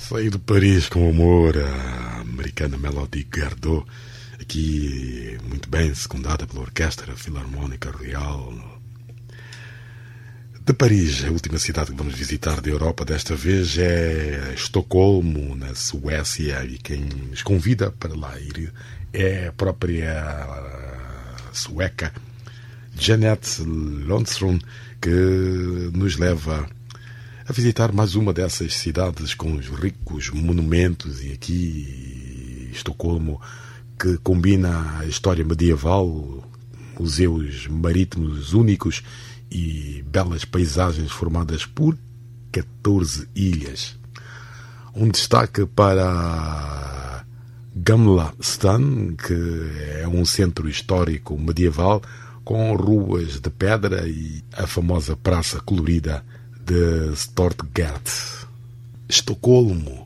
Saí de Paris com humor, a americana Melody Gardot, aqui muito bem secundada pela Orquestra Filarmónica Real. De Paris, a última cidade que vamos visitar da Europa desta vez é Estocolmo, na Suécia, e quem nos convida para lá ir é a própria sueca Jeanette Lundström, que nos leva a visitar mais uma dessas cidades com os ricos monumentos, e aqui Estocolmo, que combina a história medieval, museus marítimos únicos e belas paisagens formadas por 14 ilhas. Um destaque para Gamla Stan, que é um centro histórico medieval com ruas de pedra e a famosa praça colorida de Storgatan. Estocolmo